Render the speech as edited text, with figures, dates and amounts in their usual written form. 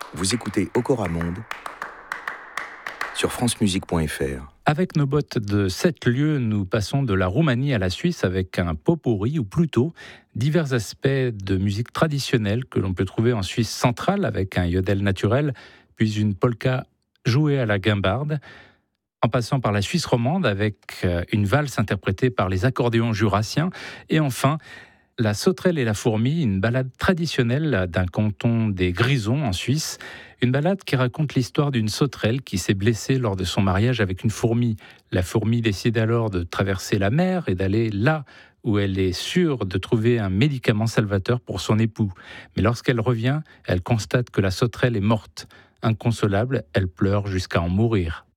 Vous écoutez Okora Monde sur francemusique.fr. Avec nos bottes de 7 lieux, nous passons de la Roumanie à la Suisse avec un pot-pourri, ou plutôt divers aspects de musique traditionnelle que l'on peut trouver en Suisse centrale avec un yodel naturel, puis une polka jouée à la guimbarde, en passant par la Suisse romande avec une valse interprétée par les accordéons jurassiens, et enfin la sauterelle et la fourmi, une ballade traditionnelle d'un canton des Grisons en Suisse. Une ballade qui raconte l'histoire d'une sauterelle qui s'est blessée lors de son mariage avec une fourmi. La fourmi décide alors de traverser la mer et d'aller là où elle est sûre de trouver un médicament salvateur pour son époux. Mais lorsqu'elle revient, elle constate que la sauterelle est morte. Inconsolable, elle pleure jusqu'à en mourir.